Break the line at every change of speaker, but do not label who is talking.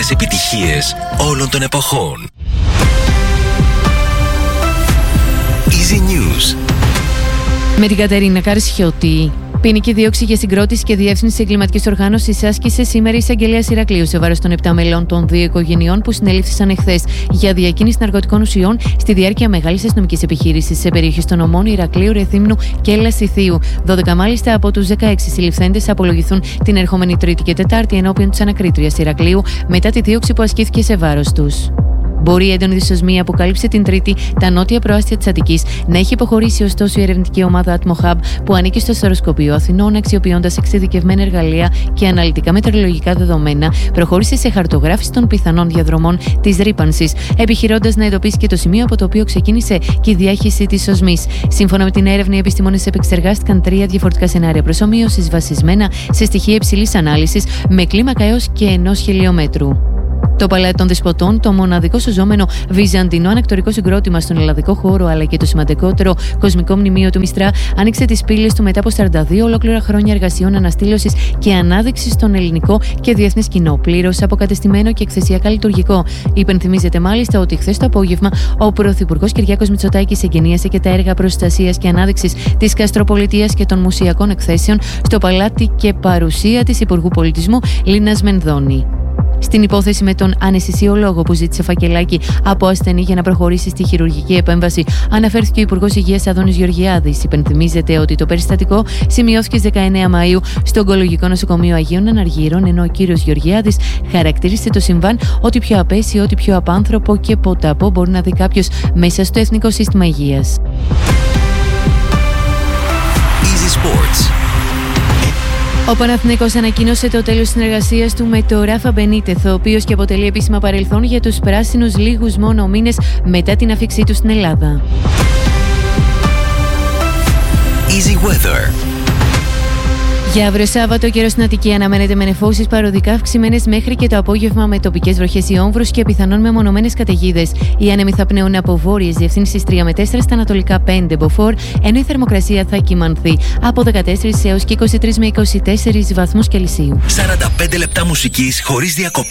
μεγαλύτερες επιτυχίες όλων των εποχών. Easy News.
Με την Κατερίνα Καρσιώτη. Ποινική δίωξη για συγκρότηση και διεύθυνση εγκληματικής οργάνωσης άσκησε σήμερα η εισαγγελέας Ηρακλείου σε βάρος των 7 μελών των 2 οικογενειών που συνελήφθησαν εχθές για διακίνηση ναρκωτικών ουσιών στη διάρκεια μεγάλης αστυνομικής επιχείρησης σε περιοχές των νομών Ηρακλείου, Ρεθύμνου και Λασιθίου. 12 μάλιστα από τους 16 συλληφθέντες απολογηθούν την ερχόμενη Τρίτη και Τετάρτη ενώπιον της ανακρίτριας Ηρακλείου μετά τη δίωξη που ασκήθηκε σε βάρος τους. Μπορεί η έντονη δυσοσμία που κάλυψε την Τρίτη τα νότια προάστια της Αττικής να έχει υποχωρήσει, ωστόσο η ερευνητική ομάδα Atmohub που ανήκει στο Σωροσκοπείο Αθηνών, αξιοποιώντας εξειδικευμένα εργαλεία και αναλυτικά μετεωρολογικά δεδομένα, προχώρησε σε χαρτογράφηση των πιθανών διαδρομών της ρύπανσης, επιχειρώντας να εντοπίσει και το σημείο από το οποίο ξεκίνησε και η διάχυση της οσμής. Σύμφωνα με την έρευνα, οι επιστήμονες επεξεργάστηκαν 3 διαφορετικά σενάρια προσομοίωσης βασισμένα σε στοιχεία υψηλής ανάλυσης με κλίμακα έως και 1 χιλιόμετρου. Το Παλάτι των Δεσποτών, το μοναδικό σωζόμενο βυζαντινό ανακτορικό συγκρότημα στον ελλαδικό χώρο αλλά και το σημαντικότερο κοσμικό μνημείο του Μιστρά, άνοιξε τις πύλες του μετά από 42 ολόκληρα χρόνια εργασιών αναστήλωσης και ανάδειξης στον ελληνικό και διεθνές κοινό, πλήρως αποκατεστημένο και εκθεσιακά λειτουργικό. Υπενθυμίζεται μάλιστα ότι χθες το απόγευμα ο Πρωθυπουργός Κυριάκος Μητσοτάκης εγκαινίασε και τα έργα προστασίας και ανάδειξης της Καστροπολιτείας και των μουσιακών εκθέσεων στο παλάτι και παρουσία της Υπουργού Πολιτισμού Λίνας Μενδώνη. Στην υπόθεση με τον αναισθησιολόγο που ζήτησε φακελάκι από ασθενή για να προχωρήσει στη χειρουργική επέμβαση, αναφέρθηκε ο Υπουργός Υγείας Αδώνης Γεωργιάδης. Υπενθυμίζεται ότι το περιστατικό σημειώθηκε στις 19 Μαΐου στο Ογκολογικό Νοσοκομείο Αγίων Αναργύρων, ενώ ο κύριος Γεωργιάδης χαρακτήρισε το συμβάν ότι πιο απέσιο, ότι πιο απάνθρωπο και ποταπό μπορεί να δει κάποιος μέσα στο Εθνικό Σύστημα Υγείας.
Easy Sports.
Ο Παναθηναϊκός ανακοίνωσε το τέλος της συνεργασίας του με το Ράφα Μπενίτεθ, ο οποίος και αποτελεί επίσημα παρελθόν για τους πράσινους λίγους μόνο μήνες μετά την αφήξή του στην Ελλάδα.
Easy Weather.
Για αύριο Σάββατο, καιρός στην Αττική αναμένεται με νεφώσεις παροδικά αυξημένες μέχρι και το απόγευμα με τοπικές βροχές ή όμβρους και πιθανόν μεμονωμένες καταιγίδες. Οι άνεμοι θα πνέουν από βόρειες διευθύνσεις 3 με 4 στα ανατολικά 5 μποφόρ, ενώ η θερμοκρασία θα κυμανθεί από 14 έως και 23 με 24 βαθμούς Κελσίου.
45 λεπτά μουσικής χωρίς διακοπές.